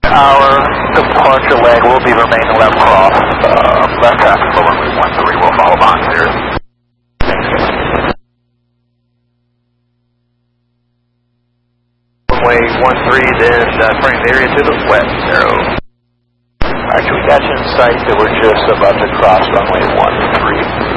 Our departure leg will be remaining left cross. Left traffic for runway 13. We'll follow on here. Runway 13, then turning the area to the west, arrow. Alright, we got you in sight that we're just about to cross runway 13.